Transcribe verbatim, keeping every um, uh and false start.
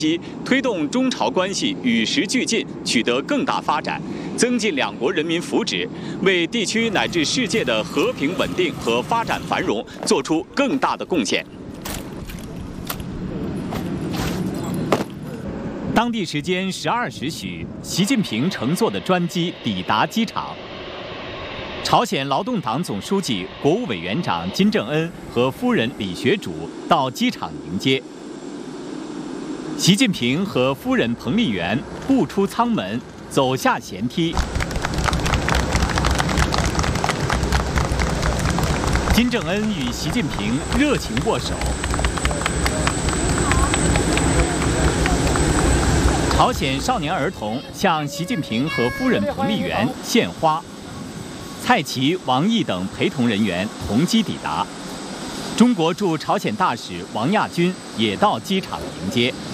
推动中朝关系与时俱进，取得更大发展，增进两国人民福祉，为地区乃至世界的和平稳定和发展繁荣做出更大的贡献。当地时间十二时许，习近平乘坐的专机抵达机场。朝鲜劳动党总书记、国务委员长金正恩和夫人李学主到机场迎接。习近平和夫人彭丽媛步出舱门，走下舷梯。金正恩与习近平热情握手。朝鲜少年儿童向习近平和夫人彭丽媛献花。蔡奇、王毅等陪同人员同机抵达。中国驻朝鲜大使王亚军也到机场迎接。